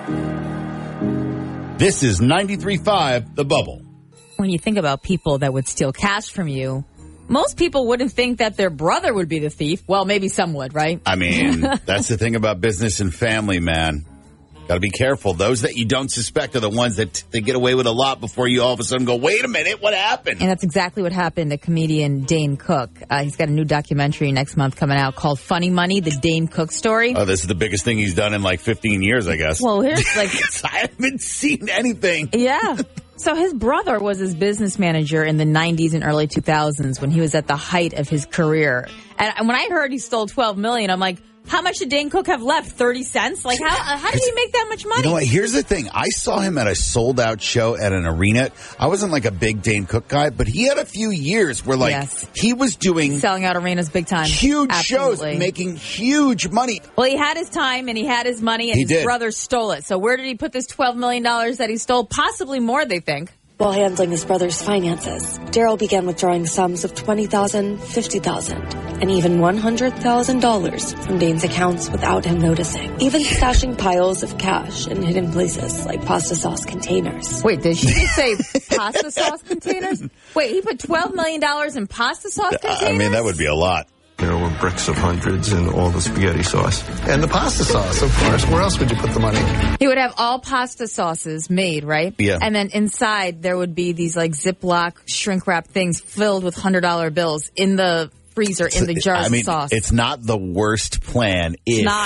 This is 93.5 The Bubble. When you think about people that would steal cash from you, most people wouldn't think that their brother would be the thief. Well, maybe some would, right? I mean, that's the thing about business and family, man. Got to be careful. Those that you don't suspect are the ones that they get away with a lot before you all of a sudden go, wait a minute, what happened? And that's exactly what happened to comedian Dane Cook. He's got a new documentary next month coming out called Funny Money, the Dane Cook story. Oh, this is the biggest thing he's done in like 15 years, I guess. Well, here's like... I haven't seen anything. Yeah. So his brother was his business manager in the 90s and early 2000s when he was at the height of his career. And when I heard he stole $12 million, I'm like, how much did Dane Cook have left? 30 cents? Like, how did he make that much money? You know what? Here's the thing. I saw him at a sold-out show at an arena. I wasn't like a big Dane Cook guy, but he had a few years where, like, he was doing... selling out arenas big time. Huge shows, making huge money. Well, he had his time and he had his money and his brother stole it. So where did he put this $12 million that he stole? Possibly more, they think. While handling his brother's finances, Daryl began withdrawing sums of $20,000, $50,000, and even $100,000 from Dane's accounts without him noticing. Even stashing piles of cash in hidden places like pasta sauce containers. Wait, did she just say pasta sauce containers? Wait, he put $12 million in pasta sauce containers? I mean, that would be a lot. There were bricks of hundreds and all the spaghetti sauce. And the pasta sauce, of course. Where else would you put the money? He would have all pasta sauces made, right? Yeah. And then inside there would be these like Ziploc shrink wrap things filled with $100 bills in the freezer in the jars of sauce. It's not the worst plan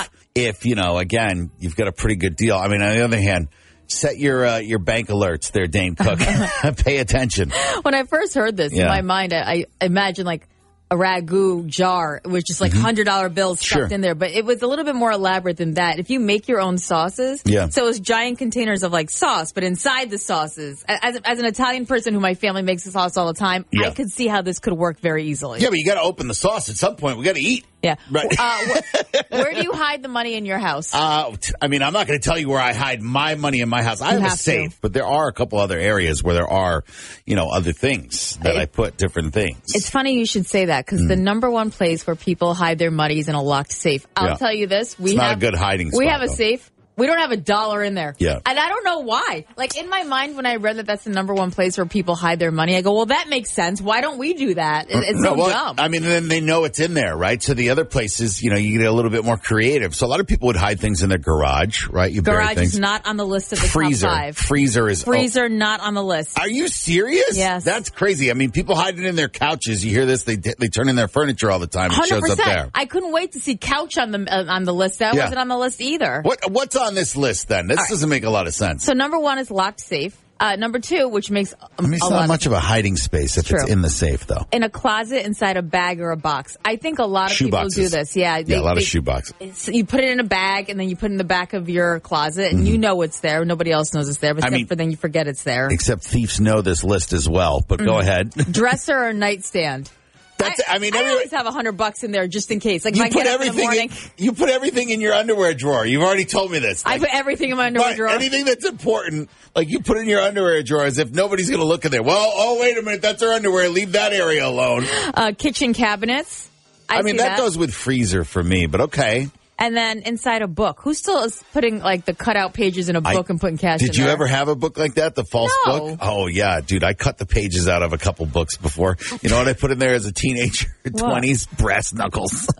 if, you know, again, you've got a pretty good deal. I mean, on the other hand, set your bank alerts there, Dane Cook. Pay attention. When I first heard this, in my mind, I imagined like a ragu jar. It was just like $100 bills stuffed in there. But it was a little bit more elaborate than that. If you make your own sauces, so it was giant containers of like sauce, but inside the sauces, as an Italian person who my family makes the sauce all the time, I could see how this could work very easily. Yeah, but you got to open the sauce at some point. We got to eat. Yeah. Right. Where do you hide the money in your house? I mean, I'm not going to tell you where I hide my money in my house. I have a safe, but there are a couple other areas where there are, you know, other things that I put different things. It's funny you should say that because the number one place where people hide their money is in a locked safe. I'll tell you this. It's not a good hiding spot. We have a safe. We don't have $1 in there. Yeah. And I don't know why. Like, in my mind, when I read that that's the number one place where people hide their money, I go, well, that makes sense. Why don't we do that? It's so dumb. I mean, then they know it's in there, right? So the other places, you know, you get a little bit more creative. So a lot of people would hide things in their garage, right? You bury garage things. Is not on the list of the freezer. top 5. Freezer not on the list. Are you serious? Yes. That's crazy. I mean, people hide it in their couches. You hear this? They turn in their furniture all the time. 100%. It shows up there. I couldn't wait to see couch on the list. That wasn't on the list either. What's on this list then? This doesn't make a lot of sense. So number 1 is locked safe. Number 2, which makes it's not much of a hiding space if it's in the safe, though. In a closet, inside a bag or a box. I think a lot of people do this. Yeah, a lot of shoe boxes. You put it in a bag, and then you put it in the back of your closet, and you know it's there. Nobody else knows it's there, except for then you forget it's there. Except thieves know this list as well, but go ahead. Dresser or nightstand? I always have $100 in there just in case. Like, if I get up in the morning. You put everything in your underwear drawer. You've already told me this. I put everything in my underwear drawer. Anything that's important, like you put in your underwear drawer as if nobody's going to look in there. Well, wait a minute. That's our underwear. Leave that area alone. Kitchen cabinets. I mean, that goes with freezer for me, but okay. And then inside a book. Who still is putting like the cutout pages in a book and putting cash in there? Did you ever have a book like that, the false book? Oh, yeah, dude. I cut the pages out of a couple books before. You know what I put in there as a teenager? 20s? Brass knuckles.